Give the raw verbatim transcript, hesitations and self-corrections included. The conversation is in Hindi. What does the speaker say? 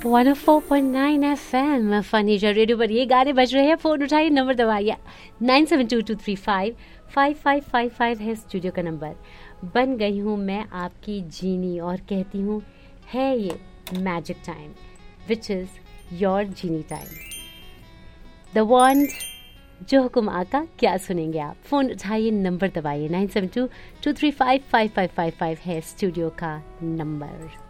One O four point nine F M furniture radio पर ये गाने बज रहे हैं। फ़ोन उठाइए, नंबर दबाइए nine seven to to three five five five five five है स्टूडियो का नंबर। बन गई हूँ मैं आपकी जीनी और कहती हूँ है ये magic time which is your genie time. The one जो हुक्म आका क्या सुनेंगे आप। फ़ोन उठाइए, नंबर दबाइए nine seven to to three five five five five five है स्टूडियो का नंबर।